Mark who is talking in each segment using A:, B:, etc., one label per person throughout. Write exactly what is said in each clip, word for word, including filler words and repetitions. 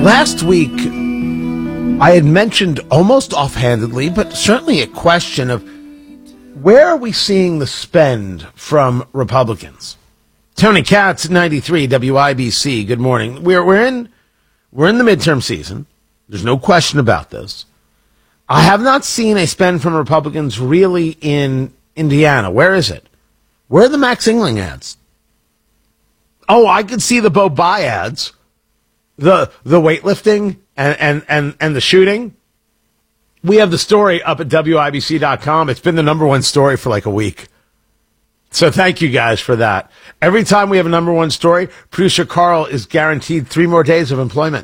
A: Last week, I had mentioned almost offhandedly, but certainly a question of where are we seeing the spend from Republicans? Tony Katz, ninety-three W I B C. Good morning. We're we're in we're in the midterm season. There's no question about this. I have not seen a spend from Republicans really in Indiana. Where is it? Where are the Max Engling ads? Oh, I could see the Bo Bai ads. The the weightlifting and, and, and, and the shooting. We have the story up at W I B C dot com. It's been the number one story for like a week. So thank you guys for that. Every time we have a number one story, producer Carl is guaranteed three more days of employment.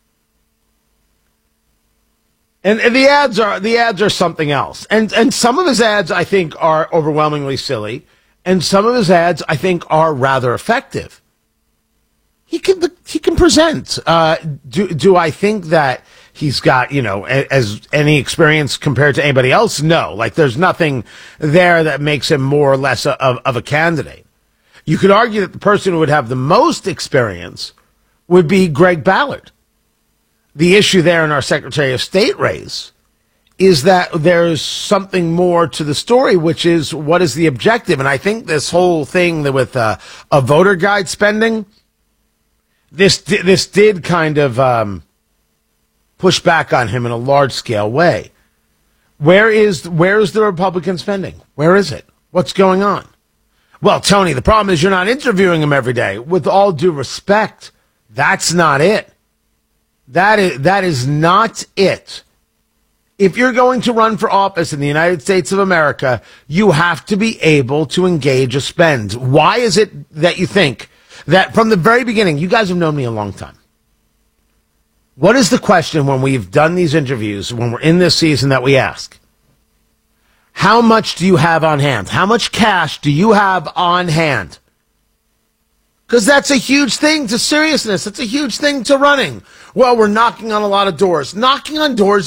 A: And, and the ads are the ads are something else. And and some of his ads I think are overwhelmingly silly, and some of his ads I think are rather effective. He can he can present. Uh, do do I think that he's got, you know, as any experience compared to anybody else? No. Like there's nothing there that makes him more or less of, of a candidate. You could argue that the person who would have the most experience would be Greg Ballard. The issue there in our Secretary of State race is that there's something more to the story, which is what is the objective? And I think this whole thing that with uh, a voter guide spending, This this did kind of um, push back on him in a large-scale way. Where is where is the Republican spending? Where is it? What's going on? Well, Tony, the problem is you're not interviewing him every day. With all due respect, that's not it. That is that is not it. If you're going to run for office in the United States of America, you have to be able to engage a spend. Why is it that you think that from the very beginning, you guys have known me a long time. What is the question when we've done these interviews, when we're in this season that we ask? How much do you have on hand? How much cash do you have on hand? Because that's a huge thing to seriousness. It's a huge thing to running. Well, we're knocking on a lot of doors. Knocking on doors